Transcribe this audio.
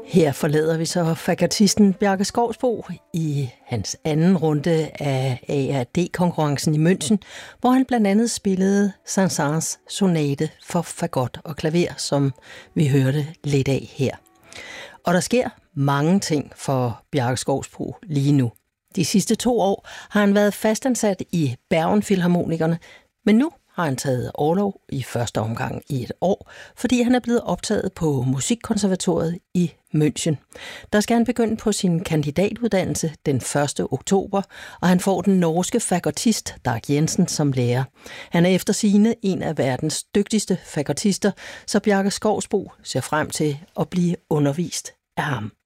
Her forlader vi så fagottisten Bjarke Skovsbro i hans anden runde af ARD-konkurrencen i München, hvor han blandt andet spillede Saint-Saëns sonate for fagot og klaver, som vi hørte lidt af her. Og der sker mange ting for Bjarke Skovsbro lige nu. De sidste 2 år har han været fastansat i Bergen Filharmonikerne, men nu har han taget orlov i første omgang i 1 år, fordi han er blevet optaget på Musikkonservatoriet i München. Der skal han begynde på sin kandidatuddannelse den 1. oktober, og han får den norske fagottist Dag Jensen som lærer. Han er efter sigende en af verdens dygtigste fagottister, så Bjarke Skovsbro ser frem til at blive undervist af ham.